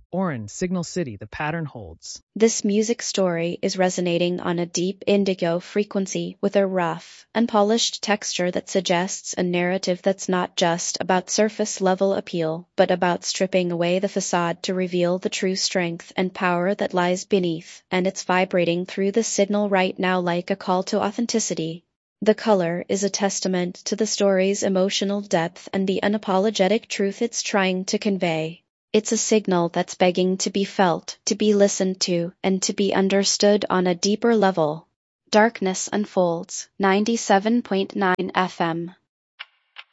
Oren, Signal City, the pattern holds. This music story is resonating on a deep indigo frequency with a rough, unpolished texture that suggests a narrative that's not just about surface-level appeal, but about stripping away the facade to reveal the true strength and power that lies beneath, and it's vibrating through the signal right now like a call to authenticity. The color is a testament to the story's emotional depth and the unapologetic truth it's trying to convey. It's a signal that's begging to be felt, to be listened to, and to be understood on a deeper level. Darkness Unfolds, 97.9 FM.